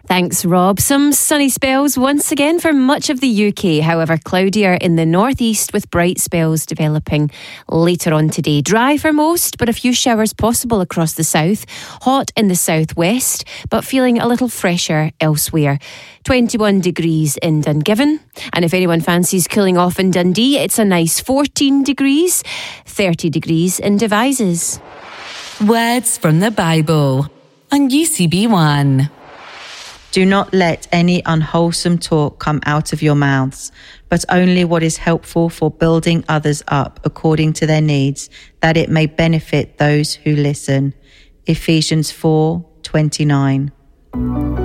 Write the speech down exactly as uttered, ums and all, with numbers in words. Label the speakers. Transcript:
Speaker 1: Thanks, Rob. Some sunny spells once again for much of the U K. However, cloudier in the northeast with bright spells developing later on today. Dry for most, but a few showers possible across the south. Hot in the southwest, but feeling a little fresher elsewhere. twenty-one degrees in Dungiven. And if anyone fancies cooling off in Dundee, it's a nice fourteen degrees. thirty degrees in Devizes.
Speaker 2: Words from the Bible on U C B one.
Speaker 3: Do not let any unwholesome talk come out of your mouths, but only what is helpful for building others up according to their needs, that it may benefit those who listen. Ephesians four twenty-nine.